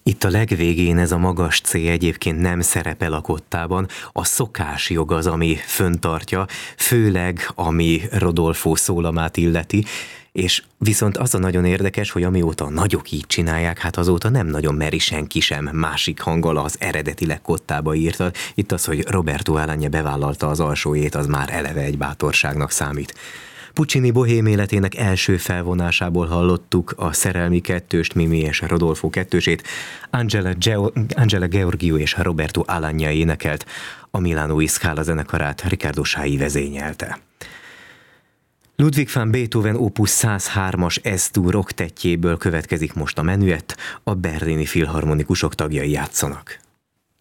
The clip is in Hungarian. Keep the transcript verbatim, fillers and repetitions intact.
Itt a legvégén ez a magas C egyébként nem szerepel a kottában, a szokásjog az, ami föntartja, főleg ami Rodolfo szólamát illeti, és viszont az a nagyon érdekes, hogy amióta a nagyok így csinálják, hát azóta nem nagyon meri senki sem másik hanggal az eredetileg kottába írta. Itt az, hogy Roberto Alagna bevállalta az alsójét, az már eleve egy bátorságnak számít. Puccini bohém életének első felvonásából hallottuk a Szerelmi kettőst, Mimi és Rodolfo kettősét, Angela, Geo- Angela Gheorghiu és Roberto Alagna énekelt, a Milánói Scala zenekarát Riccardo Scai vezényelte. Ludwig van Beethoven opus száz hármas Es-dur oktettjéből következik most a menüett, a berlini filharmonikusok tagjai játszanak.